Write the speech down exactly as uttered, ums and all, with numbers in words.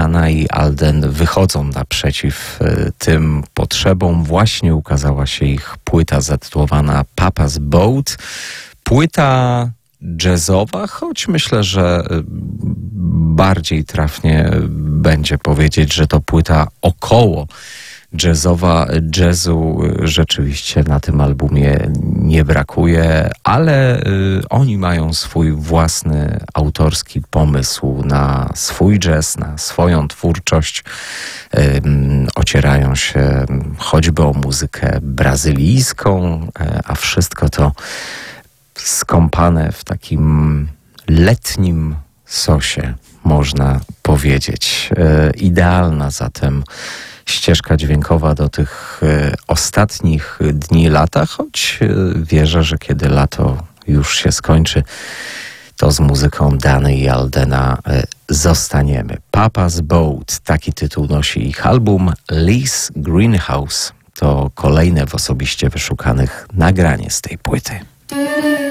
Dana i Alden wychodzą naprzeciw tym potrzebom. Właśnie ukazała się ich płyta zatytułowana Papa's Boat. Płyta jazzowa, choć myślę, że bardziej trafnie będzie powiedzieć, że to płyta około jazzowa. Jazzu rzeczywiście na tym albumie nie brakuje, ale y, oni mają swój własny autorski pomysł na swój jazz, na swoją twórczość. Y, ocierają się choćby o muzykę brazylijską, y, a wszystko to skąpane w takim letnim sosie, można powiedzieć. Y, idealna zatem ścieżka dźwiękowa do tych y, ostatnich dni lata, choć y, wierzę, że kiedy lato już się skończy, to z muzyką Dany i Aldena y, zostaniemy. Papa's Boat, taki tytuł nosi ich album. Liz Greenhouse to kolejne w osobiście wyszukanych nagranie z tej płyty.